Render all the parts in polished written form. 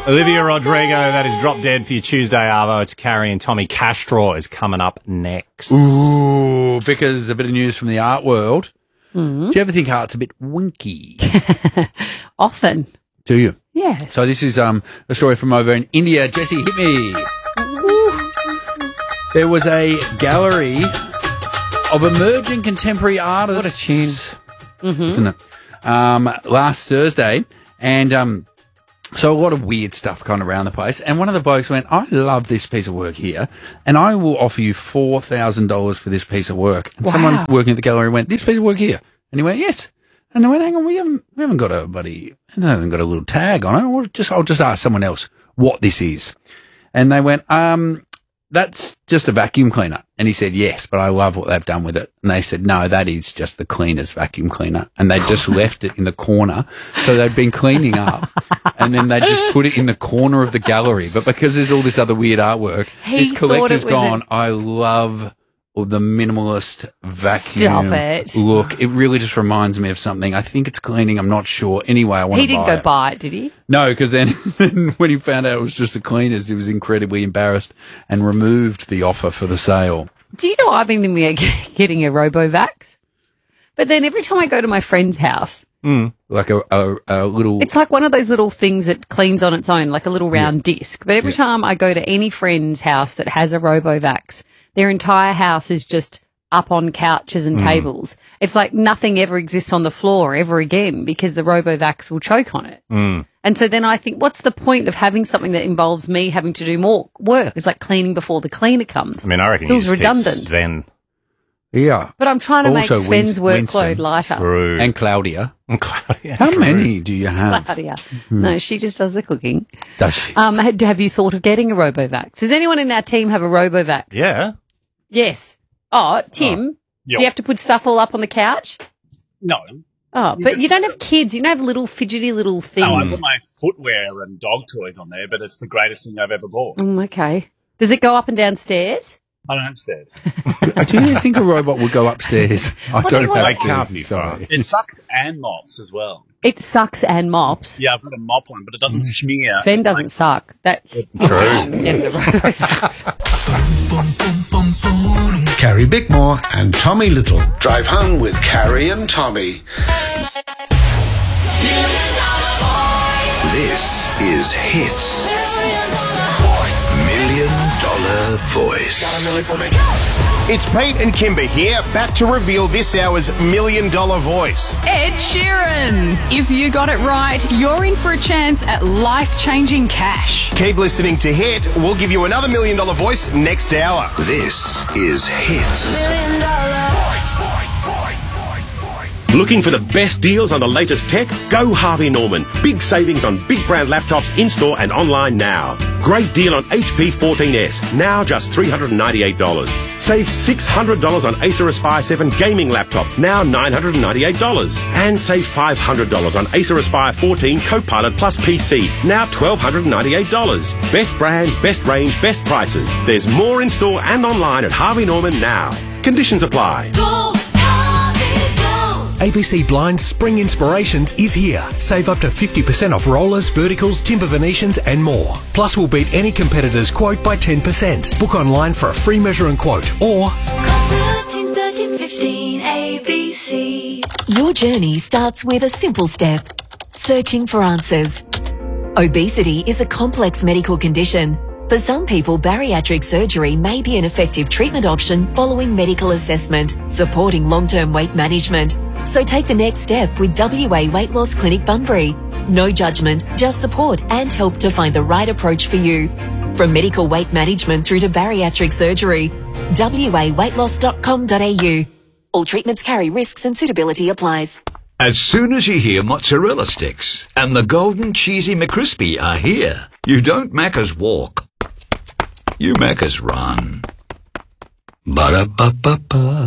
Olivia Rodrigo, that is Drop Dead for your Tuesday, Arvo. It's Carrie and Tommy. Cash Draw is coming up next. Ooh, because a bit of news from the art world. Mm-hmm. Do you ever think art's a bit winky? Often. Do you? Yes. So this is a story from over in India. Jesse, hit me. There was a gallery of emerging contemporary artists. What a tune. Mm-hmm. Isn't it? Last Thursday. And so a lot of weird stuff kind of around the place. And one of the blokes went, I love this piece of work here, and I will offer you $4,000 for this piece of work. And someone working at the gallery went, this piece of work here? And he went, yes. And I went, hang on, we haven't got a little tag on it. I'll just ask someone else what this is. And they went, that's just a vacuum cleaner. And he said, yes, but I love what they've done with it. And they said, no, that is just the cleaner's vacuum cleaner. And they just left it in the corner. So they'd been cleaning up and then they just put it in the corner of the gallery. But because there's all this other weird artwork, this collector's gone, I love the minimalist vacuum look. It really just reminds me of something. I think it's cleaning. I'm not sure. Anyway, I want to buy it. He didn't go buy it, did he? No, because then when he found out it was just the cleaners, he was incredibly embarrassed and removed the offer for the sale. Do you know I've been thinking of getting a RoboVax? But then every time I go to my friend's house, like a little... It's like one of those little things that cleans on its own, like a little round disc. But every time I go to any friend's house that has a RoboVax, their entire house is just up on couches and tables. It's like nothing ever exists on the floor ever again because the RoboVax will choke on it. And so then I think, what's the point of having something that involves me having to do more work? It's like cleaning before the cleaner comes. I mean, I reckon it feels redundant. Sven. Yeah. But I'm trying to make Sven's workload lighter. True. And Claudia. Claudia. How many do you have? Claudia. No, she just does the cooking. Does she? Have you thought of getting a RoboVax? Does anyone in our team have a RoboVax? Yeah. Yes. Oh, Tim, do you have to put stuff all up on the couch? No. Oh, but you don't have kids. You don't have little fidgety little things. No, I put my footwear and dog toys on there, but it's the greatest thing I've ever bought. Okay. Does it go up and down stairs? I don't have stairs. Do you think a robot would go upstairs? I don't have they stairs. can't be far. It sucks and mops as well. It sucks and mops. Yeah, I've got a mop one, but it doesn't smear. Sven doesn't suck. That's true. Get the RoboVax. Carrie Bickmore and Tommy Little. Drive home with Carrie and Tommy. This is Hits. $1 Million Voice. It's Pete and Kimber here, back to reveal this hour's $1 Million Voice. Ed Sheeran. If you got it right, you're in for a chance at life-changing cash. Keep listening to Hit. We'll give you another $1 Million Voice next hour. This is Hits. Looking for the best deals on the latest tech? Go Harvey Norman. Big savings on big brand laptops in-store and online now. Great deal on HP 14S, now just $398. Save $600 on Acer Aspire 7 gaming laptop, now $998. And save $500 on Acer Aspire 14 Copilot Plus PC, now $1,298. Best brands, best range, best prices. There's more in-store and online at Harvey Norman now. Conditions apply. ABC Blinds Spring Inspirations is here. Save up to 50% off rollers, verticals, timber Venetians and more. Plus we'll beat any competitor's quote by 10%. Book online for a free measure and quote or... Call 13 15 ABC. Your journey starts with a simple step. Searching for answers. Obesity is a complex medical condition. For some people, bariatric surgery may be an effective treatment option following medical assessment, supporting long-term weight management. So take the next step with WA Weight Loss Clinic Bunbury. No judgment, just support and help to find the right approach for you. From medical weight management through to bariatric surgery, waweightloss.com.au. All treatments carry risks and suitability applies. As soon as you hear mozzarella sticks and the golden cheesy McCrispy are here, you don't Macca's walk. You Macca's run. Ba-da-ba-ba-ba.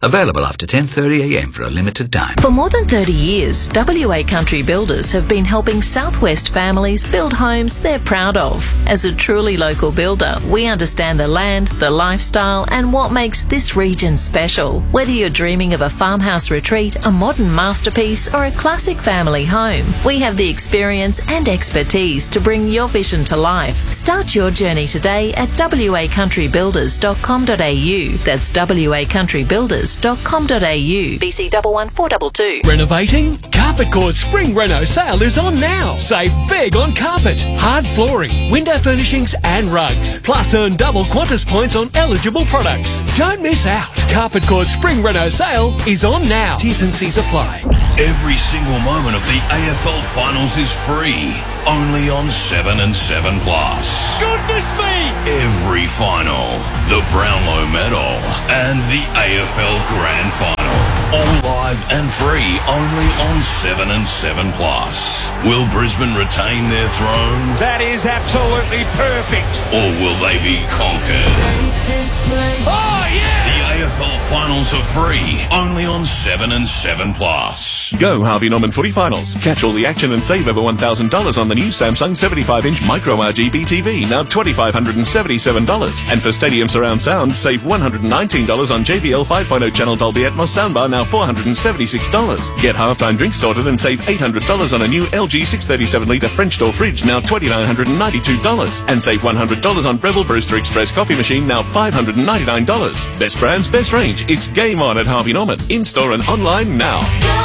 Available after 10:30am for a limited time. For more than 30 years, WA Country Builders have been helping Southwest families build homes they're proud of. As a truly local builder, we understand the land, the lifestyle, and what makes this region special. Whether you're dreaming of a farmhouse retreat, a modern masterpiece, or a classic family home, we have the experience and expertise to bring your vision to life. Start your journey today at wacountrybuilders.com.au. That's wacountrybuilders.com.au. BC 11422. Renovating? Carpet Court Spring Reno sale is on now. Save big on carpet, hard flooring, window furnishings and rugs. Plus earn double Qantas points on eligible products. Don't miss out. Carpet Court Spring Reno sale is on now. T's and C's apply. Every single moment of the AFL Finals is free. Only on 7 and 7 Plus. Goodness me! Every final, the Brownlow Medal, and the AFL Grand Final. All live and free, only on 7 and 7 Plus. Will Brisbane retain their throne? That is absolutely perfect. Or will they be conquered? Oh, yeah! The AFL Finals are free, only on 7 and 7 Plus. Go Harvey Norman Footy Finals. Catch all the action and save over $1,000 on the new Samsung 75-inch Micro RGB TV, now $2,577. And for Stadium Surround Sound, save $119 on JBL 5.0 channel Dolby Atmos soundbar, now $476. Get halftime drinks sorted and save $800 on a new LG 637-litre French door fridge, now $2,992. And save $100 on Breville Brewster Express coffee machine, now $599. Best brands, best range. It's game on at Harvey Norman. In-store and online now.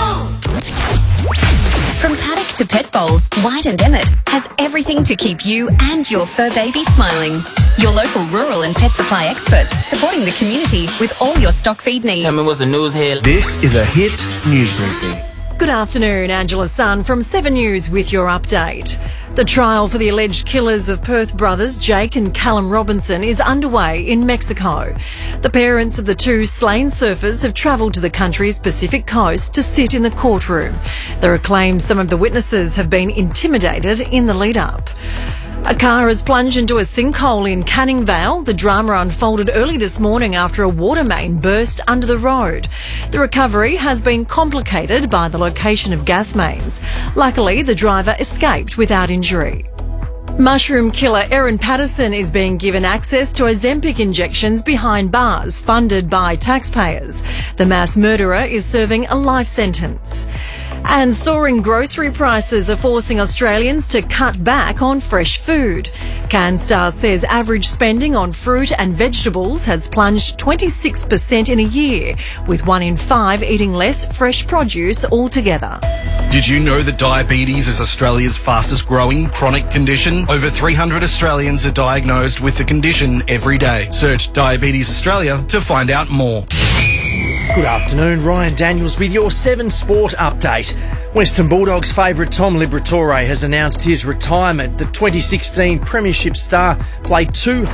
From paddock to pet bowl, White and Emmett has everything to keep you and your fur baby smiling. Your local rural and pet supply experts supporting the community with all your stock feed needs. Tell me what's the news here. This is a Hit News Briefing. Good afternoon, Angela Sun from 7 News with your update. The trial for the alleged killers of Perth brothers Jake and Callum Robinson is underway in Mexico. The parents of the two slain surfers have travelled to the country's Pacific coast to sit in the courtroom. There are claims some of the witnesses have been intimidated in the lead-up. A car has plunged into a sinkhole in Canning Vale. The drama unfolded early this morning after a water main burst under the road. The recovery has been complicated by the location of gas mains. Luckily, the driver escaped without injury. Mushroom killer Erin Patterson is being given access to Ozempic injections behind bars funded by taxpayers. The mass murderer is serving a life sentence. And soaring grocery prices are forcing Australians to cut back on fresh food. CanStar says average spending on fruit and vegetables has plunged 26% in a year, with 1 in 5 eating less fresh produce altogether. Did you know that diabetes is Australia's fastest growing chronic condition? Over 300 Australians are diagnosed with the condition every day. Search Diabetes Australia to find out more. Good afternoon, Ryan Daniels with your 7 Sport update. Western Bulldogs favourite Tom Liberatore has announced his retirement. The 2016 Premiership star played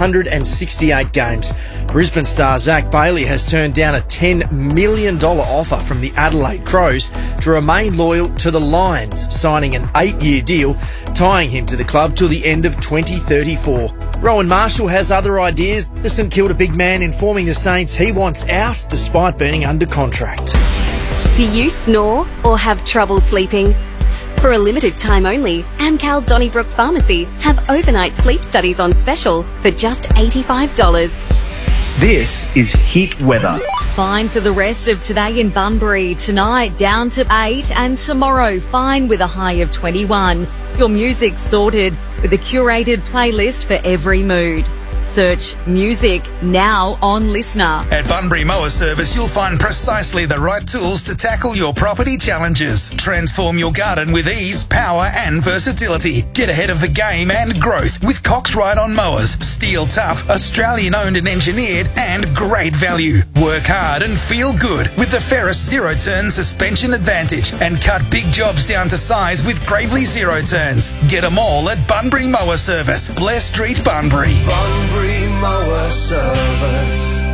268 games. Brisbane star Zach Bailey has turned down a $10 million offer from the Adelaide Crows to remain loyal to the Lions, signing an 8-year deal, tying him to the club till the end of 2034. Rowan Marshall has other ideas. The St Kilda big man informing the Saints he wants out despite being under contract. Do you snore or have trouble sleeping? For a limited time only, Amcal Donnybrook Pharmacy have overnight sleep studies on special for just $85. This is Hit Weather. Fine for the rest of today in Bunbury. Tonight down to 8 and tomorrow fine with a high of 21. Your music's sorted with a curated playlist for every mood. Search music now on Listener. At Bunbury Mower Service, you'll find precisely the right tools to tackle your property challenges. Transform your garden with ease, power and versatility. Get ahead of the game and growth with Cox Ride-On Mowers. Steel tough, Australian owned and engineered, and great value. Work hard and feel good with the Ferris Zero Turn Suspension Advantage and cut big jobs down to size with Gravely Zero Turns. Get them all at Bunbury Mower Service, Blair Street, Bunbury. Bunbury Mower Service.